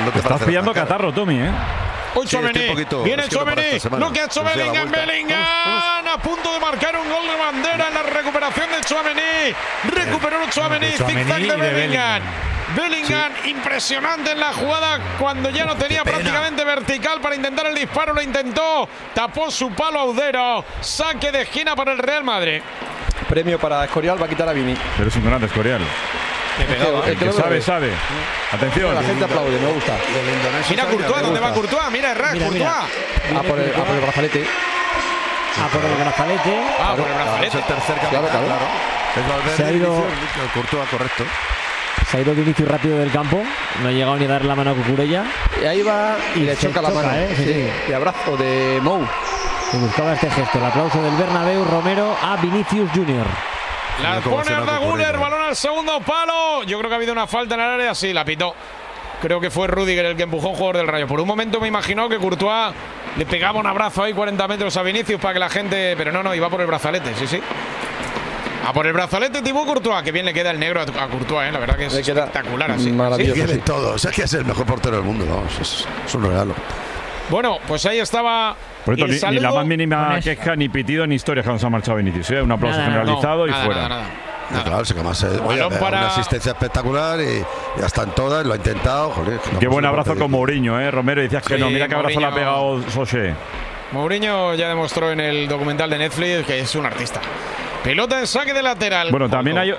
Estás pillando catarro, Tommy, ¿eh? Hoy Tchouaméni, viene Tchouaméni, lo que ha hecho Bellingham, a punto de marcar un gol de bandera en la recuperación de Tchouaméni, recuperó Tchouaméni, zigzag de Bellingham. Bellingham, impresionante en la jugada cuando ya no tenía prácticamente vertical para intentar el disparo, lo intentó, tapó su palo Audero, saque de esquina para el Real Madrid. Premio para Escorial, va a quitar a Vini. Pero es un gran Escorial. El que sabe. Atención. La gente aplaude, me gusta. Mira Courtois, ¿dónde va Courtois? Mira Courtois. A por el brazalete. Por el brazalete. Por el brazalete. Es el tercer capitán, claro. Es Valverde, Se ha ido Courtois, correcto. Se ha ido Vinicius rápido del campo. No ha llegado ni a darle la mano a Cucurella. Y ahí va y le choca la mano. Sí. Y abrazo de Mou. Y buscaba este gesto. El aplauso del Bernabéu. Romero a Vinicius Junior. La pone Arda Güler, balón al segundo palo. Yo creo que ha habido una falta en el área, sí, la pitó. Creo que fue Rüdiger el que empujó a un jugador del Rayo. Por un momento me imaginó que Courtois le pegaba un abrazo ahí 40 metros a Vinicius para que la gente... Pero no, iba por el brazalete, sí. A por el brazalete Thibaut Courtois, que bien le queda el negro a Courtois, la verdad que es espectacular así. Maravilloso. Tiene todo, o sea, que es el mejor portero del mundo, vamos, es un regalo. Bueno, pues ahí estaba. Por esto, ni la más mínima queja, ni pitido, ni historias cuando se ha marchado Vinicius. Un aplauso generalizado y fuera. Nada. Claro, sí que más una asistencia espectacular y ya están todas, lo ha intentado. Joder, qué buen abrazo con Mourinho, Romero. Decías que no, mira qué abrazo le ha pegado Sosé. Mourinho ya demostró en el documental de Netflix que es un artista. Pelota en saque de lateral. Bueno, también hay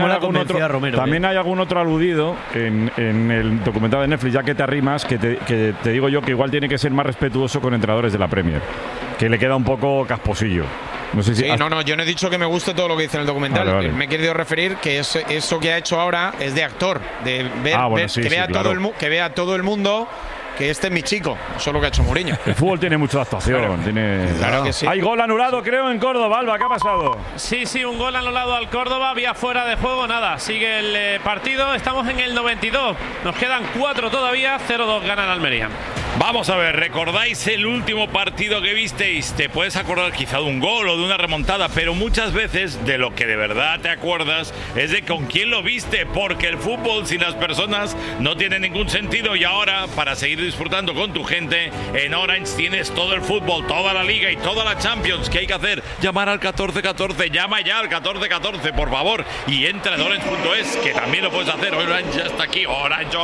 algún otro aludido en el documental de Netflix, ya que te arrimas, que te digo yo que igual tiene que ser más respetuoso con entrenadores de la Premier, que le queda un poco casposillo. No sé si yo no he dicho que me guste todo lo que dice en el documental. Vale. Me he querido referir que eso que ha hecho ahora es de actor, de ver, que vea todo el mundo. Que este es mi chico, eso es lo que ha hecho Mourinho. El fútbol tiene mucha actuación. Claro que sí. Hay gol anulado, creo, en Córdoba. Alba, ¿qué ha pasado? Sí, un gol anulado al Córdoba, vía fuera de juego, nada. Sigue el partido, estamos en el 92. Nos quedan 4 todavía, 0-2 gana el Almería. Vamos a ver, ¿recordáis el último partido que visteis? Te puedes acordar quizá de un gol o de una remontada, pero muchas veces de lo que de verdad te acuerdas es de con quién lo viste, porque el fútbol sin las personas no tiene ningún sentido. Y ahora, para seguir disfrutando con tu gente, en Orange tienes todo el fútbol, toda la Liga y toda la Champions. ¿Qué hay que hacer? Llamar al 1414, llama ya al 1414, por favor, y entra en orange.es, que también lo puedes hacer. Orange ya está aquí, Orange.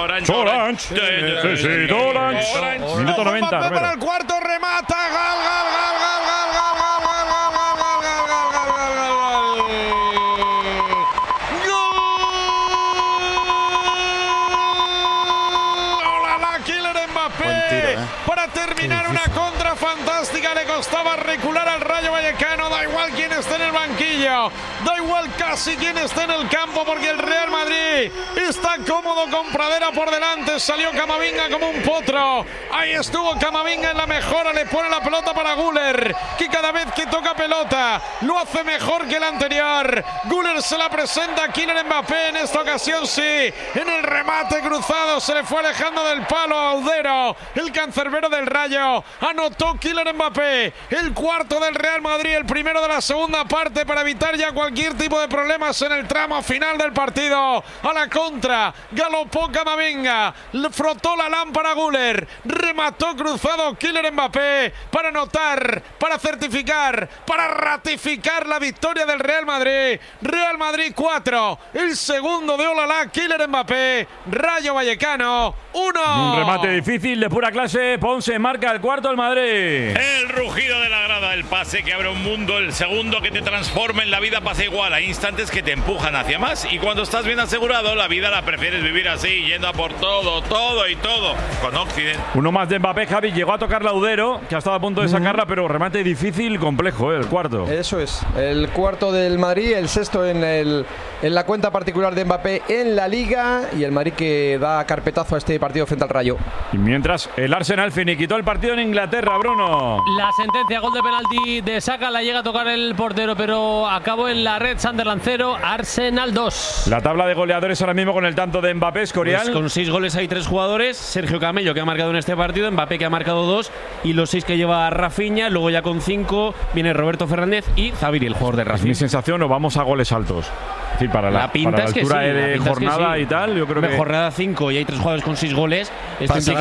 Minuto 90. Para el cuarto, remata, para terminar una contra fantástica. Le costaba recular al Rayo Vallecano. Da igual quién esté en el banquillo, da igual casi quién esté en el campo, porque el Real Madrid está cómodo con Pradera por delante. Salió Camavinga como un potro. Ahí estuvo Camavinga en la mejora. Le pone la pelota para Güler, que cada vez que toca pelota lo hace mejor que el anterior. Güler se la presenta a Kylian Mbappé. En esta ocasión sí, en el remate cruzado se le fue alejando del palo a Audero, el cancerbero del Rayo. Anotó Kylian Mbappé, el cuarto del Real Madrid, el primero de la segunda parte, para evitar ya cualquier tipo de problemas en el tramo final del partido. A la contra, galopó Camavinga, le frotó la lámpara Güler, remató cruzado Kylian Mbappé para anotar, para certificar, para ratificar la victoria del Real Madrid. Real Madrid 4, el segundo de Olalá, Kylian Mbappé. Rayo Vallecano 1. Un remate difícil de pura clase. Ponce marca el cuarto al Madrid. El rugido de la grada, el pase que abre un mundo, el segundo que te transforma en la vida pasa igual. Hay instantes que te empujan hacia más, y cuando estás bien asegurado, la vida la prefieres vivir así, yendo a por todo con Occident. Uno más de Mbappé, Javi. Llegó a tocar Laudero, que ha estado a punto de sacarla, pero remate difícil, complejo, el cuarto. Eso es, el cuarto del Madrid, el sexto en la cuenta particular de Mbappé en la Liga, y el Madrid que da carpetazo a este partido frente al Rayo. Y mientras el Arsenal finiquitó el partido en Inglaterra, Bruno. La sentencia, gol de penalti de Saka, la llega a tocar el portero, pero acabó en la red. Sunderland 0, Arsenal 2. La tabla de goleadores ahora mismo con el tanto de Mbappé, Escorial. Pues con 6 goles hay 3 jugadores. Sergio Camello, que ha marcado en este partido, Mbappé, que ha marcado 2, y los 6 que lleva Rafinha. Luego ya con 5 viene Roberto Fernández y Zaviri, el jugador de Racing. Mi sensación, o vamos a goles altos. Es decir, para la altura de jornada y tal, yo creo que jornada 5 y hay 3 jugadores con 6 goles.